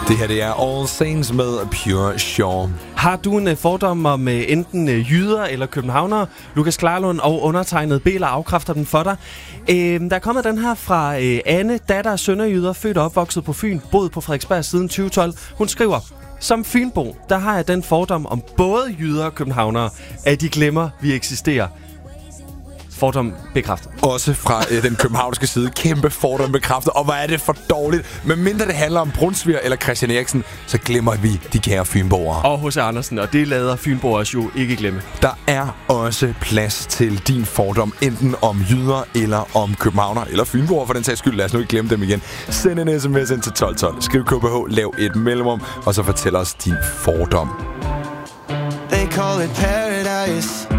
Det her, det er All Saints med Pure Shore. Har du en fordom om enten jyder eller københavnere? Lukas Klarlund og undertegnet Bela afkræfter den for dig. Der er kommet den her fra Anne, datter af sønderjyder, født og opvokset på Fyn, boet på Frederiksberg siden 2012. Hun skriver: som fynbo, der har jeg den fordom om både jyder og københavnere, at de glemmer, vi eksisterer. Fordom bekræftet. Også fra den københavnske side. Kæmpe fordom bekræftet. Og hvor er det for dårligt. Men mindre det handler om Brunsviger eller Christian Eriksen, så glemmer vi de kære fynboere. Og H.C. Andersen, og det lader fynboere jo ikke glemme. Der er også plads til din fordom, enten om jyder eller om københavner eller fynboere for den sags skyld. Lad os nu ikke glemme dem igen. Send en sms ind til 1212. Skriv KBH, lav et mellemrum, og så fortæl os din fordom. They call it paradise.